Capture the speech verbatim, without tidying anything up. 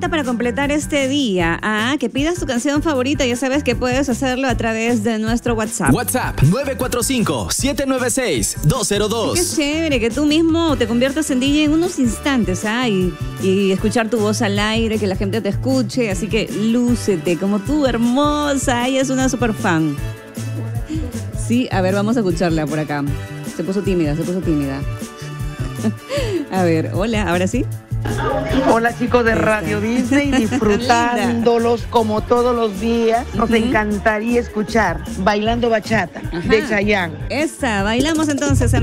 llamadita para completar este día. Ah, que pidas tu canción favorita. Ya sabes que puedes hacerlo a través de nuestro WhatsApp. WhatsApp nueve cuatro cinco, siete nueve seis, dos cero dos. Qué chévere que tú mismo te conviertas en D J en unos instantes, ¿ah? Y, y escuchar tu voz al aire, que la gente te escuche. Así que lúcete como tú, hermosa. Ella es una super fan. Sí, a ver, vamos a escucharla por acá. Se puso tímida, se puso tímida. A ver, hola, ¿ahora sí? Hola chicos de Radio Disney, disfrutándolos como todos los días. Nos uh-huh. encantaría escuchar Bailando Bachata. Ajá. De Chayanne. Esa, bailamos entonces.